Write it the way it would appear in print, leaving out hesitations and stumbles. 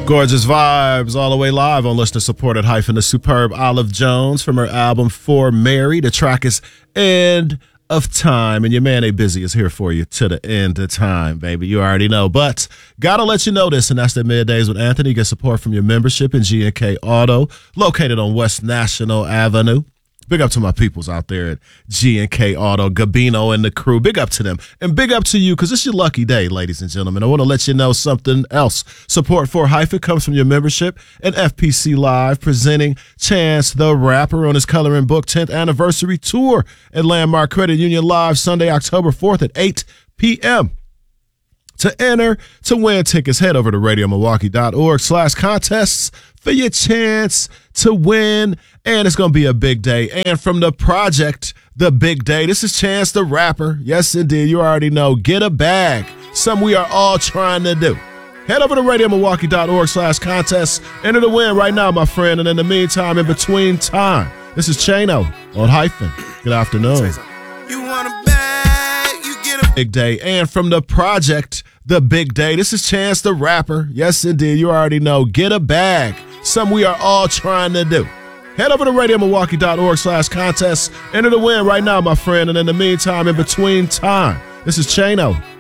Gorgeous vibes all the way live on listener-supported hyphen the superb Olive Jones from her album For Mary. The track is End of Time, and your man A Busy is here for you to the end of time, baby. You already know, but gotta let you know this, and that's the Middays with Anthony. Get support from your membership in G&K Auto, located on West National Avenue. Big up to my peoples out there at G&K Auto, Gabino and the crew. Big up to them. And big up to you, because it's your lucky day, ladies and gentlemen. I want to let you know something else. Support for Hyphen comes from your membership and FPC Live, presenting Chance the Rapper on his Coloring Book 10th anniversary tour at Landmark Credit Union Live Sunday, October 4th at 8 p.m. To enter to win tickets, head over to radiomilwaukee.org/contests for your chance to win. And it's going to be a big day. And from the project, The Big Day, this is Chance the Rapper. Yes, indeed. You already know. Get a bag. Something we are all trying to do. Head over to radiomilwaukee.org/contests. Enter to win right now, my friend. And in the meantime, in between time, this is Chano on Hyphen. Good afternoon. You want a bag, you get a big day. And from the project, The Big Day, this is Chance the Rapper. Yes, indeed. You already know. Get a bag. Something we are all trying to do. Head over to radiomilwaukee.org/contests. Enter to win right now, my friend. And in the meantime, in between time, this is Chano